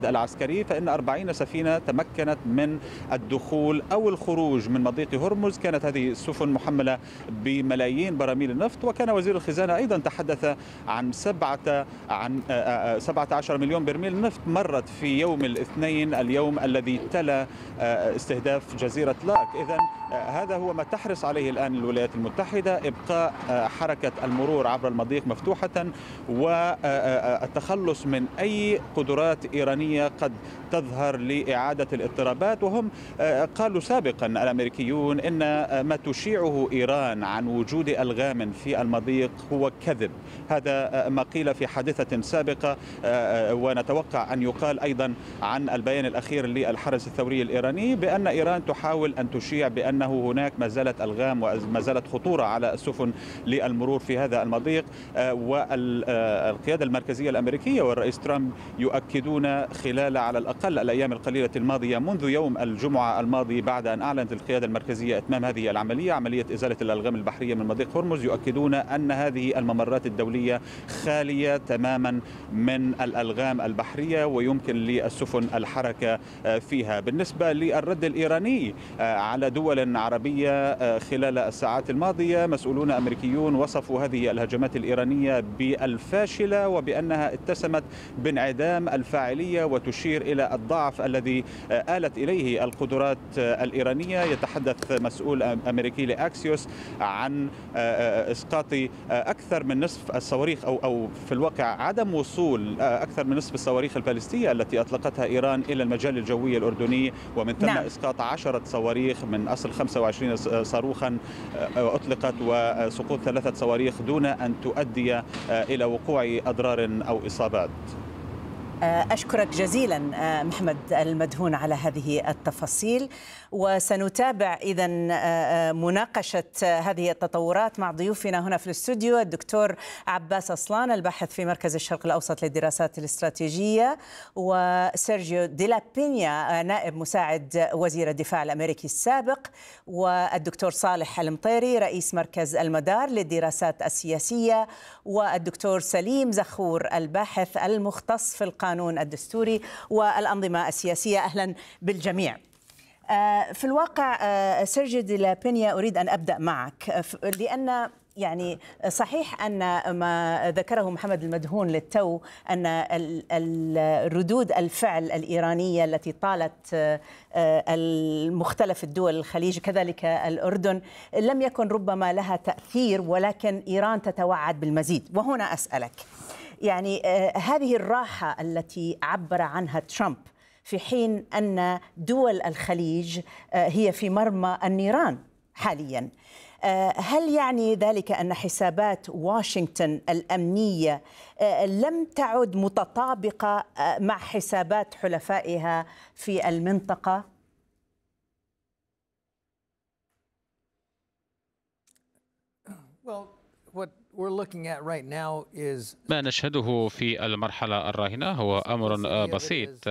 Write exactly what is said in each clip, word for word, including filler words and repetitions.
العسكري، فإن أربعين سفينة تمكنت من الدخول أو الخروج من مضيق هرمز. كانت هذه السفن محملة بملايين براميل النفط، وكان وزير الخزانة أيضا تحدث عن سبعة عن سبعة عشر مليون برميل نفط مرت في يوم الاثنين، اليوم الذي تلا استهداف جزيرة لاك. إذن هذا هو ما تحرص عليه الآن الولايات المتحدة، إبقاء حركة المرور عبر المضيق مفتوحة والتخلص من أي قدرات إيرانية قد تظهر لإعادة الاضطرابات. وهم قالوا سابقا الأمريكيون إن ما تشيعه إيران عن وجود ألغام في المضيق هو كذب. هذا ما قيل في حادثة سابقة، ونتوقع أن يقال أيضا عن البيان الأخير للحرس الثوري الإيراني بأن إيران تحاول أن تشيع بأنه هناك ما زالت ألغام وما زالت خطورة على السفن للمرور في هذا المضيق. والقيادة المركزية الأمريكية والرئيس ترامب يؤكدون خلال على الأقل الأيام القليلة الماضية منذ يوم الجمعة الماضي بعد أن أعلنت القيادة المركزية إتمام هذه العملية، عملية إزالة الألغام البحرية من مضيق هرمز، يؤكدون أن هذه الممرات الدولية خالية تماما من الألغام البحرية ويمكن للسفن الحركة فيها. بالنسبة للرد الإيراني على دول عربية خلال الساعات الماضية، مسؤولون أمريكيون وصفوا هذه الهجمات الإيرانية بالفاشلة وبأنها اتسمت بانعدام الفاعلية وتشير إلى الضعف الذي آلت إليه القدرات الإيرانية. يتحدث مسؤول أمريكي لأكسيوس عن إسقاط أكثر من نصف الصواريخ أو أو في الواقع عدم وصول أكثر من نصف الصواريخ البالستية التي أطلقتها إيران إلى المجال الجوي الأردني، ومن ثم نعم. إسقاط عشرة صواريخ من أصل خمسة وعشرين صاروخا أطلقت، وسقوط ثلاثة صواريخ دون أن تؤدي إلى وقوع أضرار أو إصابات. أشكرك جزيلا محمد المدهون على هذه التفاصيل، وسنتابع إذا مناقشة هذه التطورات مع ضيوفنا هنا في الاستوديو، الدكتور عباس أصلان الباحث في مركز الشرق الأوسط للدراسات الاستراتيجية، وسيرجيو ديلا بينيا نائب مساعد وزير الدفاع الأمريكي السابق، والدكتور صالح المطيري رئيس مركز المدار للدراسات السياسية، والدكتور سليم زخور الباحث المختص في القانون القانون الدستوري والأنظمة السياسية. أهلا بالجميع. في الواقع سيرجيو ديلا بينيا أريد أن أبدأ معك، لأن يعني صحيح أن ما ذكره محمد المدهون للتو أن ردود الفعل الإيرانية التي طالت المختلف الدول الخليج كذلك الأردن لم يكن ربما لها تأثير، ولكن إيران تتوعد بالمزيد. وهنا أسألك، يعني هذه الراحة التي عبر عنها ترامب في حين أن دول الخليج هي في مرمى النيران حاليا، هل يعني ذلك أن حسابات واشنطن الأمنية لم تعد متطابقة مع حسابات حلفائها في المنطقة؟ ما نشهده في المرحلة الراهنة هو أمر بسيط.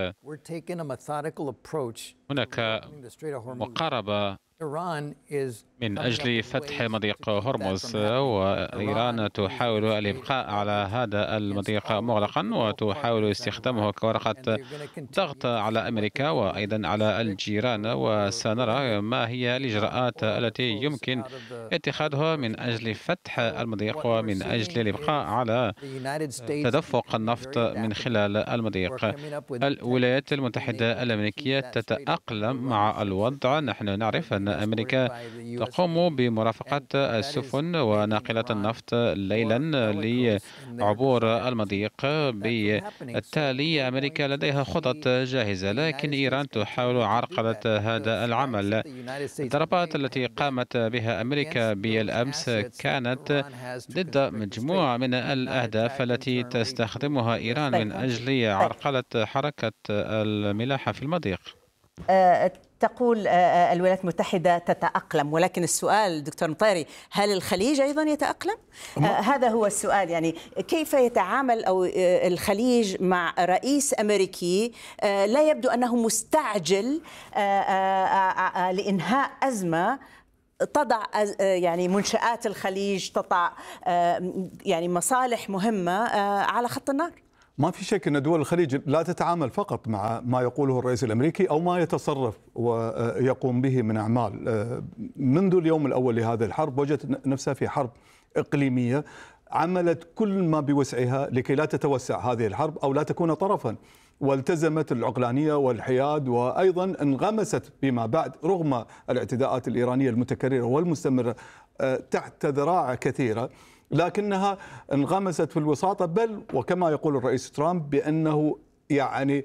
هناك مقاربة من أجل فتح مضيق هرمز، وإيران تحاول الإبقاء على هذا المضيق مغلقا وتحاول استخدامه كورقة ضغط على أمريكا وأيضا على الجيران. وسنرى ما هي الإجراءات التي يمكن اتخاذها من أجل فتح المضيق ومن أجل الإبقاء على تدفق النفط من خلال المضيق. الولايات المتحدة الأمريكية تتأقلم مع الوضع. نحن نعرف أن أمريكا تقوم بمرافقة السفن وناقلات النفط ليلا لعبور المضيق. بالتالي أمريكا لديها خطط جاهزة، لكن إيران تحاول عرقلة هذا العمل. الضربات التي قامت بها أمريكا بالأمس كانت ضد مجموعة من الأهداف التي تستخدمها إيران من أجل عرقلة حركة الملاحة في المضيق. تقول الولايات المتحدة تتأقلم، ولكن السؤال دكتور مطيري، هل الخليج أيضا يتأقلم؟ آه هذا هو السؤال، يعني كيف يتعامل أو الخليج مع رئيس أمريكي آه لا يبدو أنه مستعجل آه آه آه لإنهاء أزمة تضع يعني منشآت الخليج، تضع يعني مصالح مهمة على خط النار. ما في شك أن دول الخليج لا تتعامل فقط مع ما يقوله الرئيس الأمريكي أو ما يتصرف ويقوم به من أعمال. منذ اليوم الأول لهذه الحرب وجدت نفسها في حرب إقليمية، عملت كل ما بوسعها لكي لا تتوسع هذه الحرب أو لا تكون طرفا، والتزمت العقلانية والحياد، وأيضا انغمست فيما بعد رغم الاعتداءات الإيرانية المتكررة والمستمرة تحت ذراع كثيرة، لكنها انغمست في الوساطة، بل وكما يقول الرئيس ترامب بأنه يعني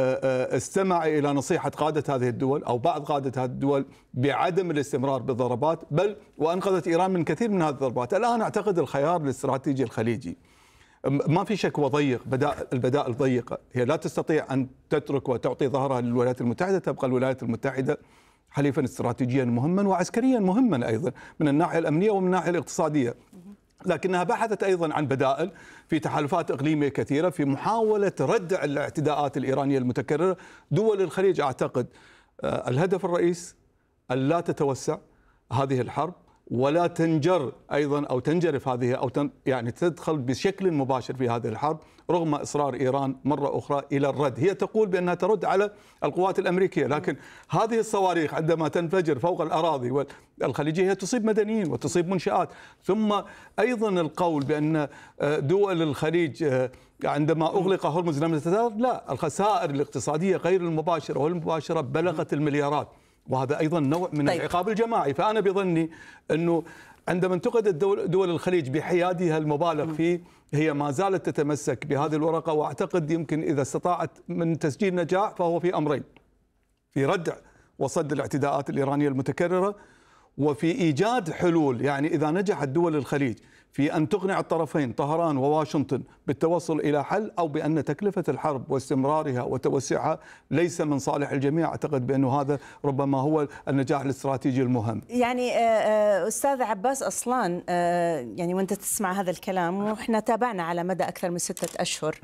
استمع إلى نصيحة قادة هذه الدول أو بعض قادة هذه الدول بعدم الاستمرار بالضربات، بل وأنقذت إيران من كثير من هذه الضربات. الآن أعتقد الخيار الاستراتيجي الخليجي ما في شك وضيق، البدائل ضيقة، هي لا تستطيع أن تترك وتعطي ظهرها للولايات المتحدة، تبقى الولايات المتحدة حليفا استراتيجيا مهما وعسكريا مهما أيضا من الناحية الأمنية ومن الناحية الاقتصادية، لكنها بحثت أيضا عن بدائل في تحالفات إقليمية كثيرة في محاولة ردع الاعتداءات الإيرانية المتكررة. دول الخليج أعتقد الهدف الرئيس ألا تتوسع هذه الحرب ولا تنجر أيضا أو تنجرف هذه أو تن يعني تدخل بشكل مباشر في هذه الحرب، رغم إصرار إيران مرة أخرى إلى الرد. هي تقول بأنها ترد على القوات الأمريكية، لكن هذه الصواريخ عندما تنفجر فوق الأراضي الخليجية هي تصيب مدنيين وتصيب منشآت. ثم أيضا القول بأن دول الخليج عندما أغلق هرمز لم تتضرر، لا، الخسائر الاقتصادية غير المباشرة والمباشرة بلغت المليارات، وهذا أيضا نوع من طيب. العقاب الجماعي. فأنا بظني أنه عندما انتقدت دول, دول الخليج بحيادها المبالغ فيه، هي ما زالت تتمسك بهذه الورقة، وأعتقد يمكن إذا استطاعت من تسجيل نجاح فهو في أمرين: في ردع وصد الاعتداءات الإيرانية المتكررة، وفي إيجاد حلول. يعني إذا نجحت دول الخليج في أن تقنع الطرفين طهران وواشنطن بالتوصل إلى حل، أو بأن تكلفة الحرب واستمرارها وتوسعها ليس من صالح الجميع، أعتقد بأنه هذا ربما هو النجاح الاستراتيجي المهم. يعني أستاذ عباس أصلان، يعني وأنت تسمع هذا الكلام، وإحنا تابعنا على مدى أكثر من ستة أشهر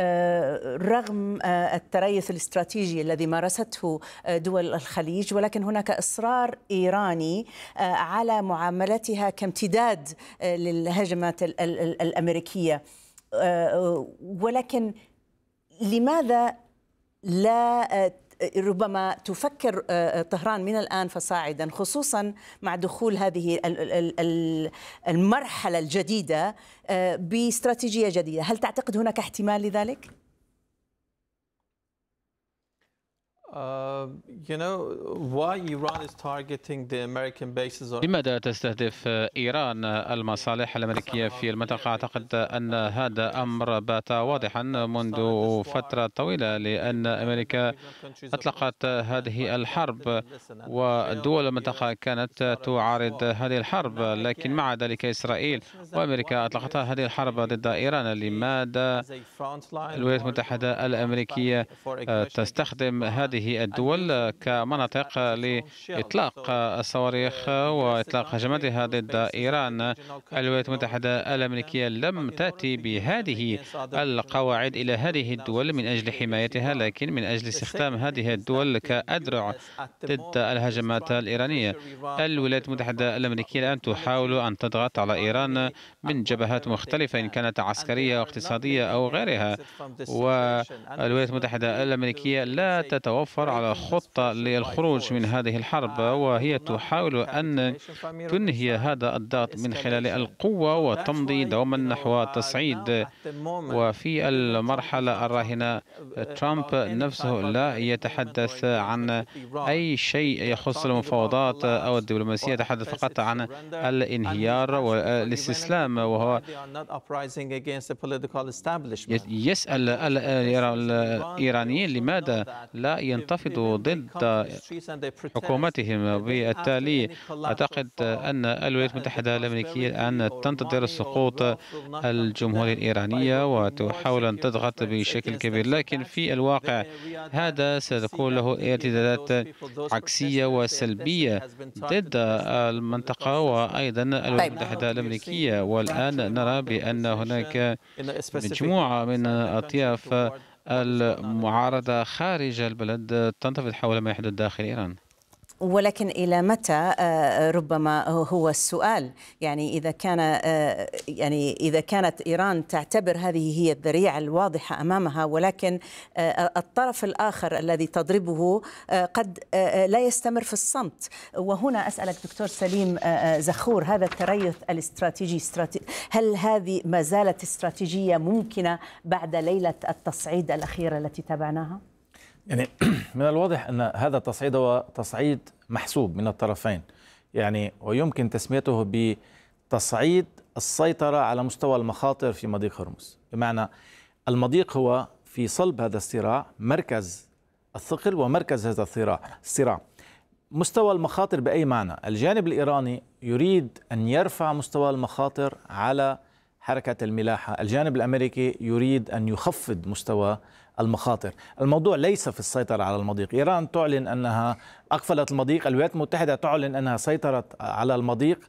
رغم التريث الاستراتيجي الذي مارسته دول الخليج، ولكن هناك إصرار إيراني على معاملتها كامتداد للهجمات الأمريكية. ولكن لماذا لا ربما تفكر طهران من الآن فصاعدا، خصوصا مع دخول هذه المرحلة الجديدة باستراتيجية جديدة؟ هل تعتقد هناك احتمال لذلك؟ لماذا تستهدف إيران المصالح الأمريكية في المنطقة؟ أعتقد أن هذا أمر بات واضحا منذ فترة طويلة، لأن أمريكا أطلقت هذه الحرب ودول المنطقة كانت تعارض هذه الحرب، لكن مع ذلك إسرائيل وأمريكا أطلقت هذه الحرب ضد إيران. لماذا الولايات المتحدة الأمريكية تستخدم هذه الدول كمناطق لإطلاق الصواريخ وإطلاق هجماتها ضد إيران؟ الولايات المتحدة الأمريكية لم تأتي بهذه القواعد إلى هذه الدول من أجل حمايتها، لكن من أجل استخدام هذه الدول كأدرع ضد الهجمات الإيرانية. الولايات المتحدة الأمريكية الآن تحاول أن تضغط على إيران من جبهات مختلفة، إن كانت عسكرية أو اقتصادية أو غيرها، والولايات المتحدة الأمريكية لا تتوفر على خطة للخروج من هذه الحرب، وهي تحاول أن تنهي هذا الضغط من خلال القوة وتمضي دوما نحو التصعيد. وفي المرحلة الراهنة ترامب نفسه لا يتحدث عن أي شيء يخص المفاوضات أو الدبلوماسية، يتحدث فقط عن الانهيار والاستسلام، وهو يسأل الإيرانيين لماذا لا ينتفضوا ضد حكومتهم. وبالتالي أعتقد أن الولايات المتحدة الأمريكية الآن تنتظر سقوط الجمهورية الإيرانية وتحاول أن تضغط بشكل كبير، لكن في الواقع هذا ستكون له ارتدادات عكسية وسلبية ضد المنطقة وأيضا الولايات المتحدة الأمريكية. والآن نرى بأن هناك مجموعة من أطياف المعارضة خارج البلد تنتفض حول ما يحدث داخل إيران. ولكن إلى متى ربما هو السؤال، يعني إذا كان يعني إذا كانت إيران تعتبر هذه هي الذريعة الواضحة أمامها، ولكن الطرف الآخر الذي تضربه قد لا يستمر في الصمت. وهنا أسألك دكتور سليم زخور، هذا التريث الاستراتيجي هل هذه ما زالت استراتيجية ممكنة بعد ليلة التصعيد الأخيرة التي تابعناها؟ يعني من الواضح أن هذا التصعيد هو تصعيد محسوب من الطرفين، يعني ويمكن تسميته بتصعيد السيطرة على مستوى المخاطر في مضيق هرمز. بمعنى المضيق هو في صلب هذا الصراع مركز الثقل ومركز هذا الصراع. مستوى المخاطر بأي معنى؟ الجانب الإيراني يريد أن يرفع مستوى المخاطر على حركة الملاحة، الجانب الأمريكي يريد أن يخفض مستوى المخاطر. الموضوع ليس في السيطرة على المضيق. إيران تعلن أنها أقفلت المضيق، الولايات المتحدة تعلن أنها سيطرت على المضيق.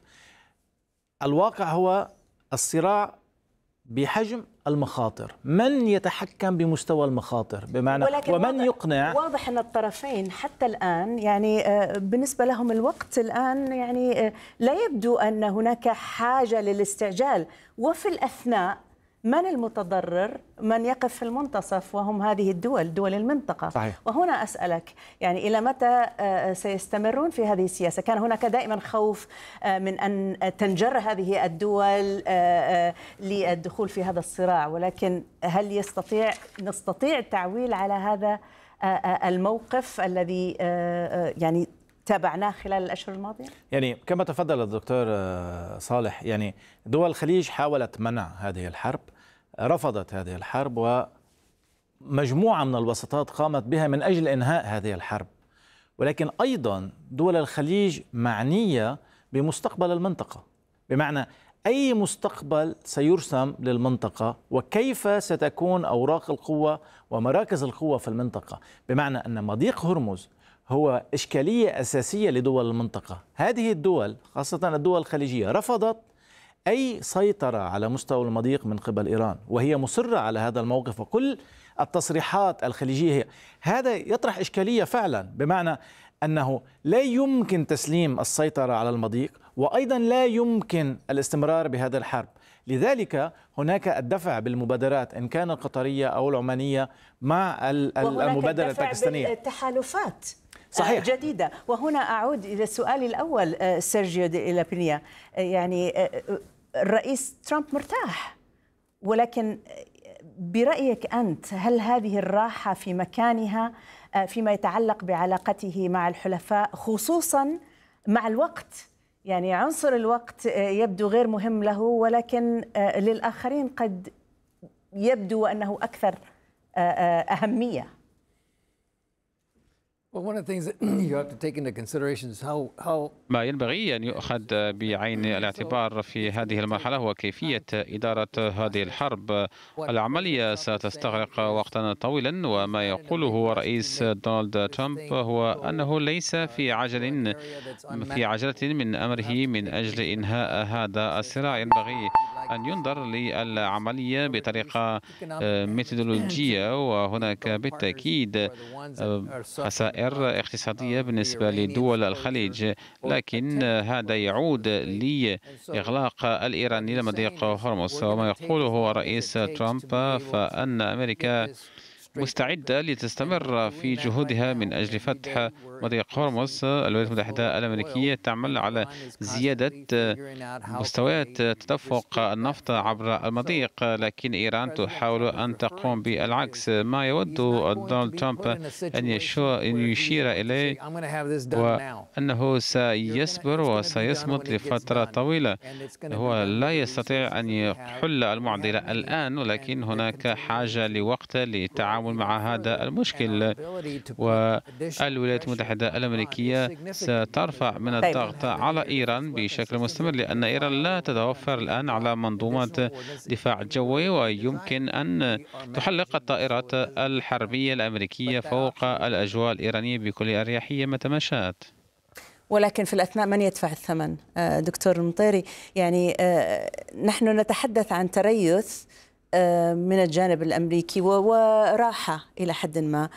الواقع هو الصراع بحجم المخاطر، من يتحكم بمستوى المخاطر، بمعنى ومن واضح يقنع. واضح أن الطرفين حتى الآن يعني بالنسبة لهم الوقت الآن يعني لا يبدو أن هناك حاجة للاستعجال، وفي الأثناء من المتضرر؟ من يقف في المنتصف، وهم هذه الدول، دول المنطقة. صحيح. وهنا أسألك يعني إلى متى سيستمرون في هذه السياسة؟ كان هناك دائما خوف من أن تنجر هذه الدول للدخول في هذا الصراع، ولكن هل يستطيع نستطيع التعويل على هذا الموقف الذي يعني تابعناه خلال الأشهر الماضية؟ يعني كما تفضل الدكتور صالح، يعني دول الخليج حاولت منع هذه الحرب، رفضت هذه الحرب، ومجموعة من الوساطات قامت بها من أجل إنهاء هذه الحرب. ولكن أيضا دول الخليج معنية بمستقبل المنطقة، بمعنى أي مستقبل سيرسم للمنطقة وكيف ستكون أوراق القوة ومراكز القوة في المنطقة. بمعنى أن مضيق هرمز هو إشكالية أساسية لدول المنطقة. هذه الدول خاصة الدول الخليجية رفضت أي سيطرة على مستوى المضيق من قبل إيران، وهي مصرة على هذا الموقف، وكل التصريحات الخليجية هي هذا يطرح إشكالية فعلا، بمعنى أنه لا يمكن تسليم السيطرة على المضيق، وأيضا لا يمكن الاستمرار بهذا الحرب. لذلك هناك الدفع بالمبادرات إن كان القطرية أو العمانية مع المبادرة الباكستانية، التحالفات صحيح. جديدة. وهنا أعود إلى سؤالي الأول سيرجيو دي لابينيا، يعني الرئيس ترامب مرتاح، ولكن برأيك أنت هل هذه الراحة في مكانها فيما يتعلق بعلاقته مع الحلفاء، خصوصا مع الوقت؟ يعني عنصر الوقت يبدو غير مهم له، ولكن للآخرين قد يبدو أنه أكثر أهمية. ما ينبغي أن يؤخذ بعين الاعتبار في هذه المرحلة هو كيفية إدارة هذه الحرب. العملية ستستغرق وقتا طويلا، وما يقوله رئيس دونالد ترامب هو أنه ليس في عجل في عجلة من أمره من أجل إنهاء هذا الصراع. ينبغي أن ينظر للعملية بطريقة ميثودولوجية، وهناك بالتأكيد خسائر اقتصادية بالنسبة لدول الخليج، لكن هذا يعود لإغلاق الإيراني لمضيق هرمز. وما يقوله رئيس ترامب فأن أمريكا مستعدة لتستمر في جهودها من أجل فتح مضيق هرمز. الولايات المتحدة الأمريكية تعمل على زيادة مستويات تدفق النفط عبر المضيق، لكن إيران تحاول أن تقوم بالعكس. ما يود دونالد ترامب أن يشير إليه وأنه سيصبر وسيصمد لفترة طويلة. هو لا يستطيع أن يحل المعضلة الآن، ولكن هناك حاجة لوقت للتعامل مع هذا المشكل، والولايات المتحدة الأمريكية سترفع من الضغط على إيران بشكل مستمر، لأن إيران لا تتوفر الآن على منظومات دفاع جوي، ويمكن أن تحلق الطائرات الحربية الأمريكية فوق الأجواء الإيرانية بكل أريحية متى ما شاءت. ولكن في الأثناء من يدفع الثمن؟ دكتور المطيري، يعني نحن نتحدث عن تريث من الجانب الأمريكي وراحة إلى حد ما،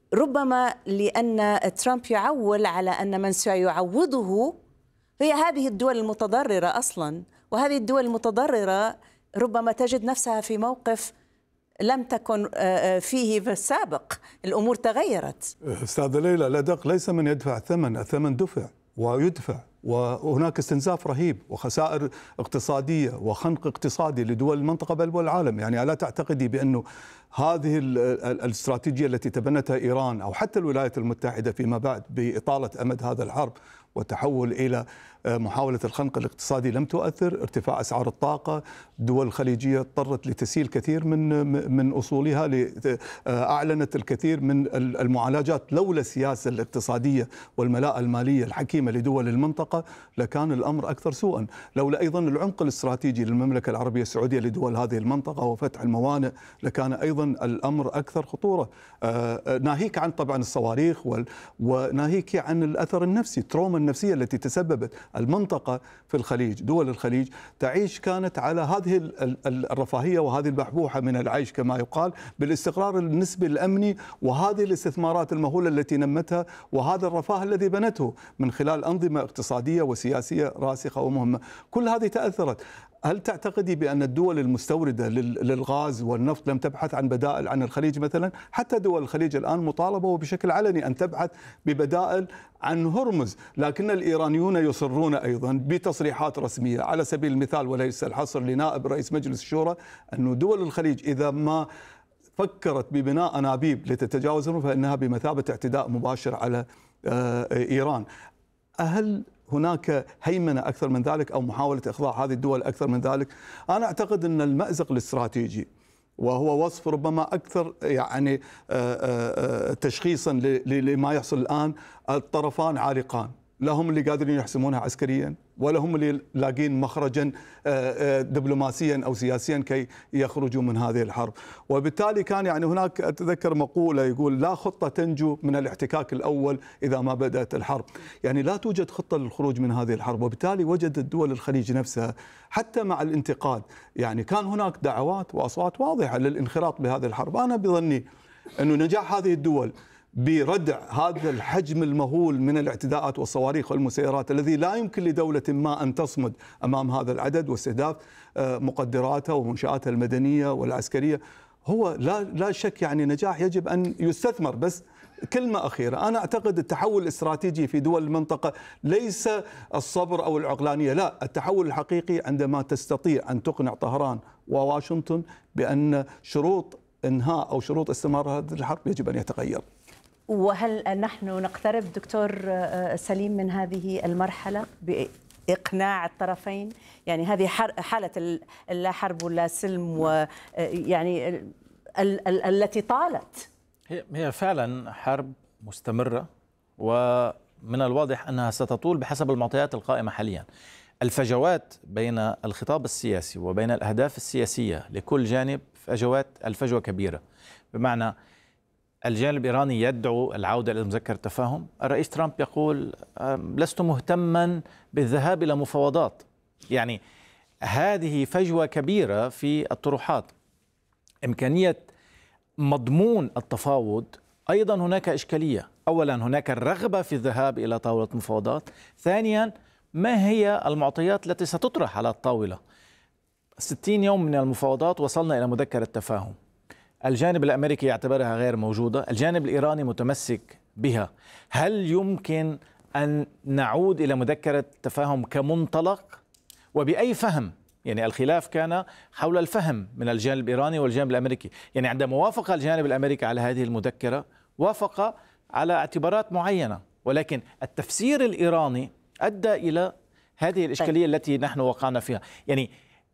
ربما لأن ترامب يعول على أن من سيعوضه هي هذه الدول المتضررة أصلا، وهذه الدول المتضررة ربما تجد نفسها في موقف لم تكن فيه في السابق. الأمور تغيرت. أستاذة ليلى، الأدق ليس من يدفع الثمن، الثمن دفع ويدفع، وهناك استنزاف رهيب وخسائر اقتصادية وخنق اقتصادي لدول المنطقة بل والعالم. يعني ألا تعتقدي بأنه هذه الاستراتيجية التي تبنتها إيران أو حتى الولايات المتحدة فيما بعد بإطالة أمد هذا الحرب والتحول إلى محاولة الخنق الاقتصادي لم تؤثر؟ ارتفاع أسعار الطاقة، الدول الخليجية اضطرت لتسييل كثير من من أصولها، أعلنت الكثير من المعالجات. لولا السياسة الاقتصادية والملاءة المالية الحكيمة لدول المنطقة لكان الأمر أكثر سوءا. لولا أيضا العمق الاستراتيجي للمملكة العربية السعودية لدول هذه المنطقة وفتح الموانئ لكان أيضا الأمر أكثر خطورة. ناهيك عن طبعا الصواريخ وناهيك عن الأثر النفسي، التروما النفسية التي تسببت. المنطقة في الخليج، دول الخليج تعيش كانت على هذه الرفاهية وهذه البحبوحة من العيش كما يقال بالاستقرار النسبي الأمني، وهذه الاستثمارات المهولة التي نمتها، وهذا الرفاه الذي بنته من خلال أنظمة اقتصادية وسياسية راسخة ومهمة. كل هذه تأثرت. هل تعتقدي بأن الدول المستوردة للغاز والنفط لم تبحث عن بدائل عن الخليج مثلا؟ حتى دول الخليج الآن مطالبة وبشكل علني أن تبحث ببدائل عن هرمز، لكن الإيرانيون يصرون أيضا بتصريحات رسمية على سبيل المثال وليس الحصر لنائب رئيس مجلس الشورى أن دول الخليج إذا ما فكرت ببناء أنابيب لتتجاوز فإنها بمثابة اعتداء مباشر على إيران. هل هناك هيمنة أكثر من ذلك أو محاولة إخضاع هذه الدول أكثر من ذلك؟ أنا أعتقد أن المأزق الاستراتيجي وهو وصف ربما أكثر يعني تشخيصا لما يحصل الآن، الطرفان عالقان، لهم اللي قادرين يحسمونها عسكريا ولهم اللي لاقين مخرجا دبلوماسيا أو سياسيا كي يخرجوا من هذه الحرب. وبالتالي كان يعني هناك أتذكر مقولة يقول لا خطة تنجو من الاحتكاك الأول إذا ما بدأت الحرب. يعني لا توجد خطة للخروج من هذه الحرب، وبالتالي وجدت دول الخليج نفسها حتى مع الانتقاد يعني كان هناك دعوات وأصوات واضحة للانخراط بهذه الحرب. أنا بظني أنه نجاح هذه الدول بردع هذا الحجم المهول من الاعتداءات والصواريخ والمسيرات الذي لا يمكن لدولة ما أن تصمد أمام هذا العدد واستهداف مقدراتها ومنشآتها المدنية والعسكرية هو لا لا شك يعني نجاح يجب أن يستثمر. بس كلمة أخيرة، أنا أعتقد التحول الاستراتيجي في دول المنطقة ليس الصبر أو العقلانية، لا، التحول الحقيقي عندما تستطيع أن تقنع طهران وواشنطن بأن شروط إنهاء أو شروط استمرار هذه الحرب يجب أن يتغير. وهل نحن نقترب دكتور سليم من هذه المرحلة بإقناع الطرفين؟ يعني هذه حالة اللا حرب ولا سلم ويعني التي طالت. هي فعلا حرب مستمرة ومن الواضح أنها ستطول بحسب المعطيات القائمة حاليا. الفجوات بين الخطاب السياسي وبين الأهداف السياسية لكل جانب فجوات الفجوة كبيرة، بمعنى الجانب الإيراني يدعو العودة إلى مذكرة التفاهم، الرئيس ترامب يقول لست مهتما بالذهاب إلى مفاوضات. يعني هذه فجوة كبيرة في الطروحات. إمكانية مضمون التفاوض أيضا هناك إشكالية. أولا هناك الرغبة في الذهاب إلى طاولة مفاوضات، ثانيا ما هي المعطيات التي ستطرح على الطاولة؟ ستين يوم من المفاوضات وصلنا إلى مذكرة تفاهم، الجانب الأمريكي يعتبرها غير موجودة، الجانب الإيراني متمسك بها. هل يمكن أن نعود إلى مذكرة تفاهم كمنطلق وبأي فهم؟ يعني الخلاف كان حول الفهم من الجانب الإيراني والجانب الأمريكي. يعني عندما وافق الجانب الأمريكي على هذه المذكرة وافق على اعتبارات معينة، ولكن التفسير الإيراني أدى إلى هذه الإشكالية التي نحن وقعنا فيها. يعني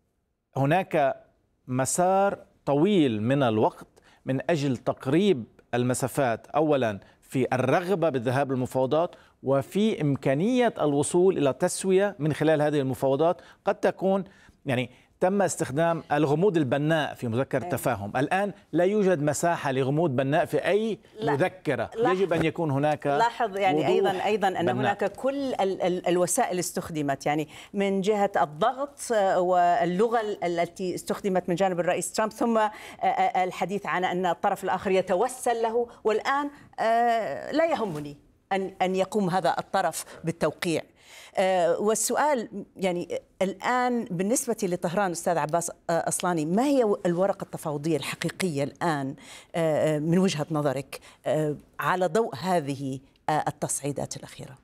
هناك مسار طويل من الوقت من أجل تقريب المسافات، أولا في الرغبة بالذهاب للمفاوضات وفي إمكانية الوصول إلى تسوية من خلال هذه المفاوضات. قد تكون يعني تم استخدام الغموض البناء في مذكرة التفاهم. الآن لا يوجد مساحة لغموض بناء في أي لا. مذكرة. يجب أن يكون هناك لاحظ يعني أيضا أيضا أن بناء. هناك كل ال ال الوسائل استخدمت، يعني من جهة الضغط واللغة التي استخدمت من جانب الرئيس ترامب، ثم الحديث عن أن الطرف الآخر يتوسل له، والآن لا يهمني أن أن يقوم هذا الطرف بالتوقيع. والسؤال يعني الآن بالنسبة لطهران أستاذ عباس أصلاني، ما هي الورقة التفاوضية الحقيقية الآن من وجهة نظرك على ضوء هذه التصعيدات الأخيرة؟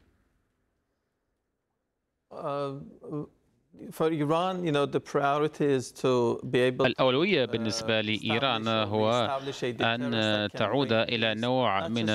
الأولوية بالنسبة لإيران هو أن تعود إلى نوع من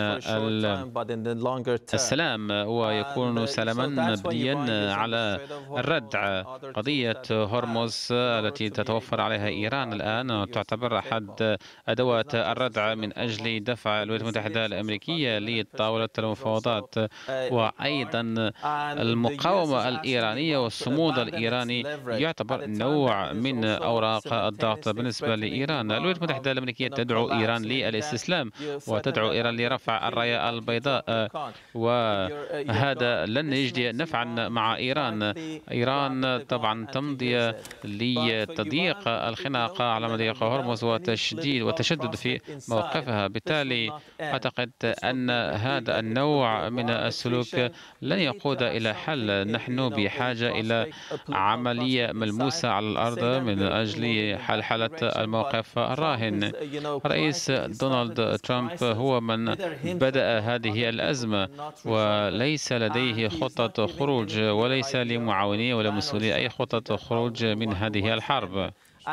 السلام، ويكون سلاما مبنيا على الردع. قضية هرمز التي تتوفر عليها إيران الآن تعتبر أحد أدوات الردع من أجل دفع الولايات المتحدة الأمريكية لطاولة المفاوضات، وأيضا المقاومة الإيرانية والصمود الإيراني يعتبر نوع من أوراق الضغط بالنسبة لإيران. الولايات المتحدة الأمريكية تدعو إيران للاستسلام وتدعو إيران لرفع الراية البيضاء، وهذا لن يجدي نفعا مع إيران. إيران طبعا تمضي لتضييق الخناقة على مضيق هرمز وتشديد وتشدد في موقفها. بالتالي أعتقد أن هذا النوع من السلوك لن يقود إلى حل. نحن بحاجة إلى عملية ملموسة على الأرض من أجل حلحلة الموقف الراهن. رئيس دونالد ترامب هو من بدأ هذه الأزمة، وليس لديه خطة خروج، وليس لمعاونيه ولا مسؤوليه أي خطة خروج من هذه الحرب.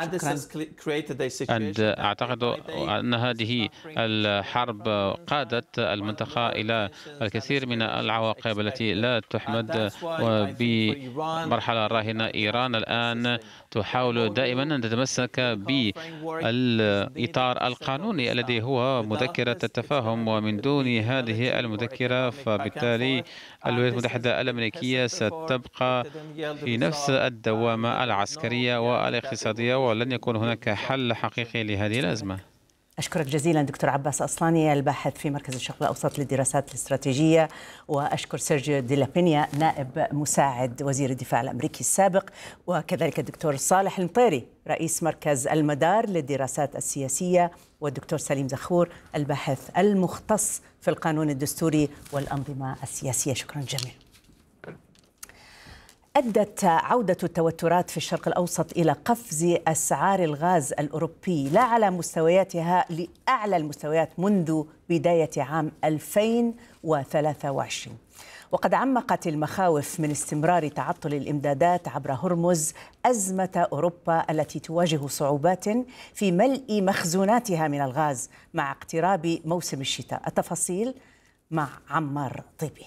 أعتقد أن هذه الحرب قادت المنطقة إلى الكثير من العواقب التي لا تحمد. وبمرحلة راهنة إيران الآن تحاول دائما أن تتمسك بالإطار القانوني الذي هو مذكرة التفاهم، ومن دون هذه المذكرة فبالتالي الولايات المتحدة الأمريكية ستبقى في نفس الدوامة العسكرية والاقتصادية، ولن يكون هناك حل حقيقي لهذه الأزمة. أشكرك جزيلا دكتور عباس أصلاني، الباحث في مركز الشرق الأوسط للدراسات الاستراتيجية، وأشكر سيرجيو دي لابينيا نائب مساعد وزير الدفاع الأمريكي السابق، وكذلك الدكتور صالح المطيري رئيس مركز المدار للدراسات السياسية، والدكتور سليم زخور الباحث المختص في القانون الدستوري والأنظمة السياسية. شكرا جميعا. أدت عودة التوترات في الشرق الأوسط إلى قفز أسعار الغاز الأوروبي لا على مستوياتها لأعلى المستويات منذ بداية عام ألفين وثلاثة وعشرين، وقد عمقت المخاوف من استمرار تعطل الإمدادات عبر هرمز أزمة أوروبا التي تواجه صعوبات في ملء مخزوناتها من الغاز مع اقتراب موسم الشتاء. التفاصيل مع عمار طيبي.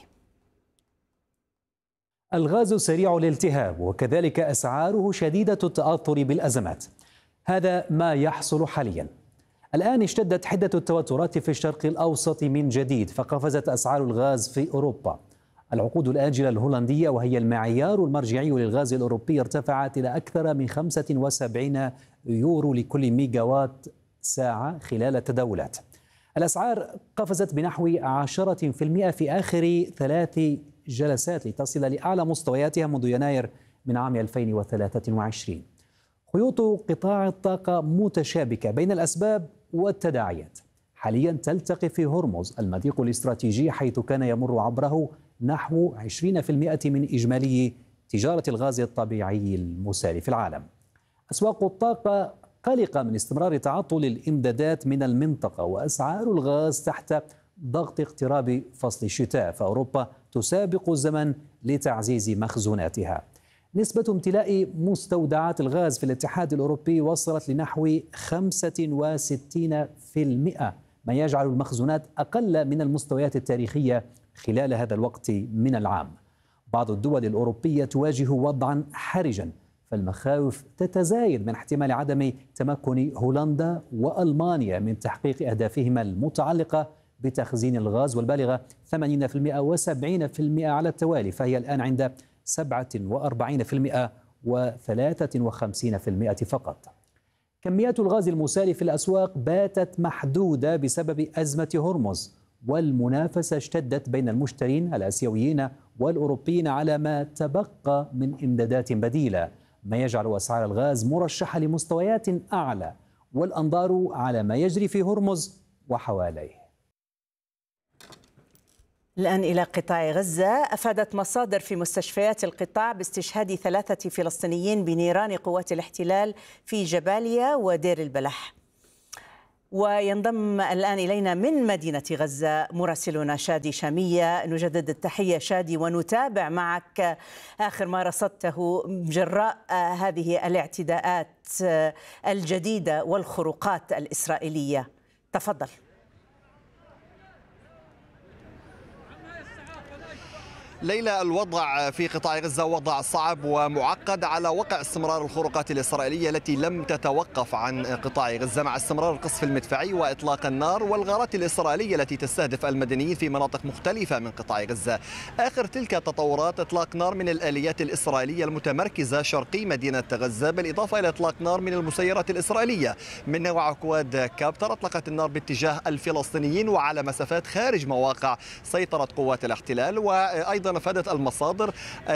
الغاز سريع الالتهاب وكذلك أسعاره شديدة التأثر بالأزمات. هذا ما يحصل حاليا. الآن اشتدت حدة التوترات في الشرق الأوسط من جديد، فقفزت أسعار الغاز في أوروبا. العقود الآجلة الهولندية وهي المعيار المرجعي للغاز الأوروبي ارتفعت إلى أكثر من خمسة وسبعين يورو لكل ميجاوات ساعة خلال التداولات. الأسعار قفزت بنحو عشرة بالمئة في آخر ثلاث جلسات لتصل لأعلى مستوياتها منذ يناير من عام ألفين وثلاثة وعشرين. خيوط قطاع الطاقة متشابكة بين الأسباب والتداعيات. حاليا تلتقي في هرمز المضيق الاستراتيجي، حيث كان يمر عبره نحو عشرين بالمئة من إجمالي تجارة الغاز الطبيعي المسال في العالم. أسواق الطاقة قلقة من استمرار تعطل الإمدادات من المنطقة، وأسعار الغاز تحت ضغط اقتراب فصل الشتاء، فأوروبا تسابق الزمن لتعزيز مخزوناتها. نسبة امتلاء مستودعات الغاز في الاتحاد الأوروبي وصلت لنحو خمسة وستين بالمئة، ما يجعل المخزونات أقل من المستويات التاريخية خلال هذا الوقت من العام. بعض الدول الأوروبية تواجه وضعا حرجا، فالمخاوف تتزايد من احتمال عدم تمكن هولندا وألمانيا من تحقيق أهدافهما المتعلقة بتخزين الغاز، والبالغة ثمانين بالمئة وسبعين بالمئة على التوالي، فهي الآن عند سبعة وأربعين بالمئة وثلاثة وخمسين بالمئة فقط. كميات الغاز المسال في الأسواق باتت محدودة بسبب أزمة هرمز، والمنافسة اشتدت بين المشترين الآسيويين والأوروبيين على ما تبقى من إمدادات بديلة، ما يجعل أسعار الغاز مرشحة لمستويات أعلى، والأنظار على ما يجري في هرمز وحواليه. الآن إلى قطاع غزة. أفادت مصادر في مستشفيات القطاع باستشهاد ثلاثة فلسطينيين بنيران قوات الاحتلال في جباليا ودير البلح. وينضم الآن إلينا من مدينة غزة مراسلنا شادي شامية. نجدد التحية شادي ونتابع معك آخر ما رصدته جراء هذه الاعتداءات الجديدة والخروقات الإسرائيلية. تفضل. ليلى، الوضع في قطاع غزة وضع صعب ومعقد على وقع استمرار الخروقات الإسرائيلية التي لم تتوقف عن قطاع غزة، مع استمرار القصف المدفعي وإطلاق النار والغارات الإسرائيلية التي تستهدف المدنيين في مناطق مختلفة من قطاع غزة. آخر تلك التطورات إطلاق نار من الآليات الإسرائيلية المتمركزة شرقي مدينة غزة، بالإضافة إلى إطلاق نار من المسيرات الإسرائيلية من نوع كواد كابتر. أطلقت النار باتجاه الفلسطينيين وعلى مسافات خارج مواقع سيطرة قوات الاحتلال. وأيضا أفادت المصادر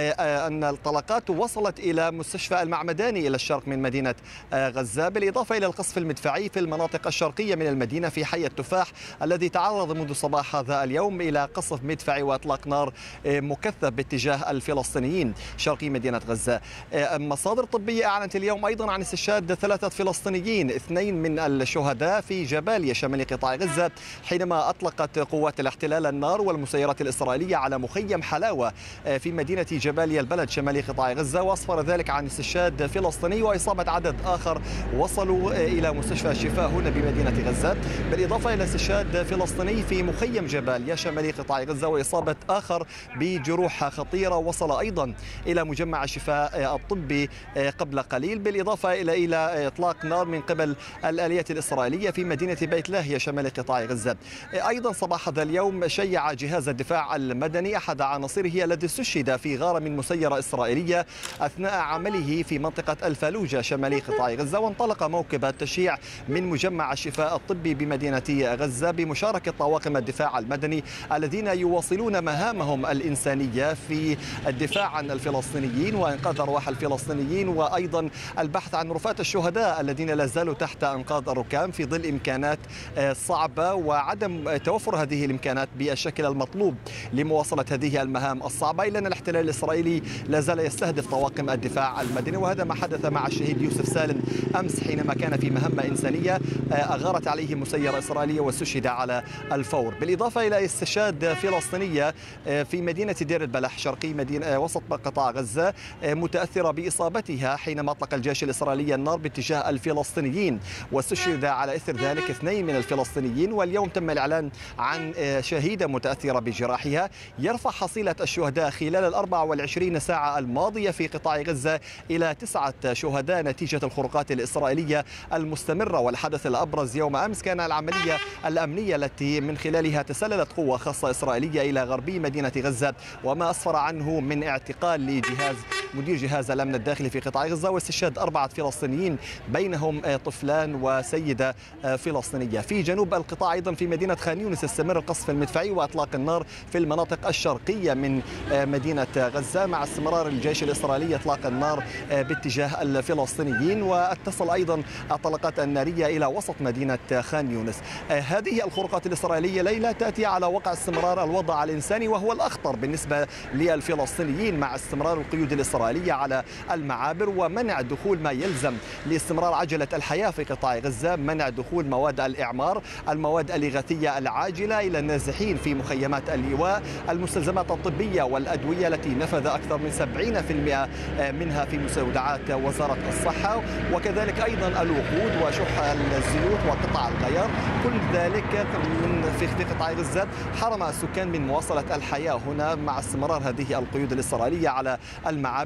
أن الطلقات وصلت إلى مستشفى المعمداني إلى الشرق من مدينة غزة، بالإضافة إلى القصف المدفعي في المناطق الشرقية من المدينة في حي التفاح الذي تعرض منذ صباح هذا اليوم إلى قصف مدفعي وإطلاق نار مكثف باتجاه الفلسطينيين شرقي مدينة غزة. مصادر طبية أعلنت اليوم أيضا عن استشهاد ثلاثة فلسطينيين، اثنين من الشهداء في جباليا شمال قطاع غزة حينما أطلقت قوات الاحتلال النار والمسيرات الإسرائيلية على مخيم حلاوة في مدينة جباليا البلد شمالي قطاع غزة، وأسفر ذلك عن استشهاد فلسطيني وإصابة عدد آخر وصلوا إلى مستشفى الشفاء هنا بمدينة غزة، بالإضافة إلى استشهاد فلسطيني في مخيم جباليا شمالي قطاع غزة وإصابة آخر بجروح خطيرة وصل أيضا إلى مجمع الشفاء الطبي قبل قليل، بالإضافة إلى إلى إطلاق نار من قبل الآليات الإسرائيلية في مدينة بيت لاهيا شمال قطاع غزة. أيضا صباح هذا اليوم شيع جهاز الدفاع المدني أحد عناصره الذي استشهد في غارة من مسيرة إسرائيلية أثناء عمله في منطقة الفالوجة شمالي قطاع غزة، وانطلق موكب التشييع من مجمع الشفاء الطبي بمدينة غزة بمشاركة طواقم الدفاع المدني الذين يواصلون مهامهم الإنسانية في الدفاع عن الفلسطينيين وإنقاذ أرواح الفلسطينيين، وأيضا البحث عن رفاة الشهداء الذين لا زالوا تحت أنقاض الركام في ظل إمكانات صعبة وعدم توفر هذه الإمكانات بالشكل المطلوب لمواصلة هذه المهام الصعبة، إلا أن الاحتلال الإسرائيلي لا زال يستهدف طواقم الدفاع المدني. وهذا ما حدث مع الشهيد يوسف سالم أمس حينما كان في مهمة إنسانية أغارت عليه مسيرة إسرائيلية واستشهد على الفور، بالإضافة إلى استشهاد فلسطينية في مدينة دير البلح شرقي مدينة وسط قطاع غزة متأثرة بإصابتها حينما أطلق الجيش الإسرائيلي النار باتجاه الفلسطينيين، واستشهد على إثر ذلك اثنين من الفلسطينيين. واليوم تم الإعلان عن شهيدة متأثرة بجراحها. يرفع حصيلة الشهداء خلال الأربع والعشرين ساعة الماضية في قطاع غزة إلى تسعة شهداء نتيجة الخروقات الإسرائيلية المستمرة. والحدث الأبرز يوم أمس كان العملية الأمنية التي من خلالها تسللت قوة خاصة إسرائيلية إلى غربي مدينة غزة، وما أسفر عنه من اعتقال لجهاز مدير جهاز الأمن الداخلي في قطاع غزة واستشهاد أربعة فلسطينيين بينهم طفلان وسيدة فلسطينية. في جنوب القطاع أيضا في مدينة خان يونس استمر القصف المدفعي وإطلاق النار في المناطق الشرقية من مدينة غزة، مع استمرار الجيش الإسرائيلي إطلاق النار باتجاه الفلسطينيين، واتصل أيضا الطلقات النارية إلى وسط مدينة خان يونس. هذه الخروقات الإسرائيلية ليلى تأتي على وقع استمرار الوضع الإنساني، وهو الأخطر بالنسبة للفلسطينيين، مع استمرار القيود الإسرائيلية على المعابر ومنع دخول ما يلزم لاستمرار عجلة الحياة في قطاع غزة، منع دخول مواد الإعمار، المواد الإغاثية العاجلة إلى النازحين في مخيمات اللواء، المستلزمات الطبية والأدوية التي نفذ أكثر من سبعين بالمئة منها في مستودعات وزارة الصحة، وكذلك أيضا الوقود وشح الزيوت وقطع الغيار. كل ذلك من في قطاع غزة حرم السكان من مواصلة الحياة هنا مع استمرار هذه القيود الإسرائيلية على المعابر.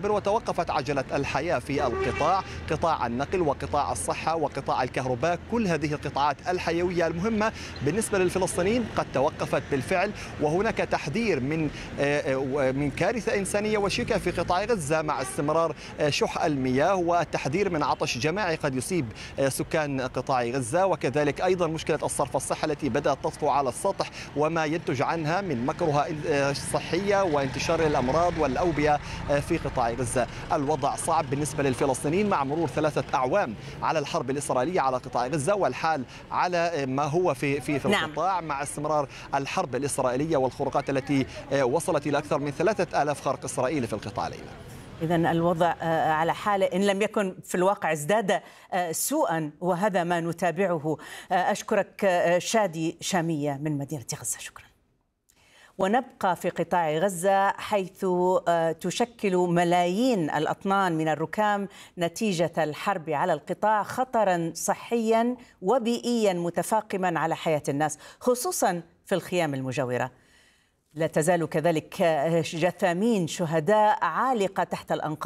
المعابر وتوقفت عجلة الحياة في القطاع، قطاع النقل وقطاع الصحة وقطاع الكهرباء. كل هذه القطاعات الحيوية المهمة بالنسبة للفلسطينيين قد توقفت بالفعل، وهناك تحذير من من كارثة إنسانية وشيكة في قطاع غزة مع استمرار شح المياه والتحذير من عطش جماعي قد يصيب سكان قطاع غزة، وكذلك أيضا مشكلة الصرف الصحي التي بدأت تطفو على السطح وما ينتج عنها من مكروه صحية وانتشار الأمراض والأوبئة في قطاع غزة. الوضع صعب بالنسبة للفلسطينيين مع مرور ثلاثة أعوام على الحرب الإسرائيلية على قطاع غزة، والحال على ما هو في في, في نعم. القطاع مع استمرار الحرب الإسرائيلية والخروقات التي وصلت إلى أكثر من ثلاثة آلاف خرق إسرائيلي في القطاع ليلى. إذن الوضع على حاله إن لم يكن في الواقع ازداد سوءا، وهذا ما نتابعه. أشكرك شادي شامية من مدينة غزة، شكرا. ونبقى في قطاع غزة حيث تشكل ملايين الأطنان من الركام نتيجة الحرب على القطاع خطرا صحيا وبيئيا متفاقما على حياة الناس، خصوصا في الخيام المجاورة. لا تزال كذلك جثامين شهداء عالقة تحت الأنقاض.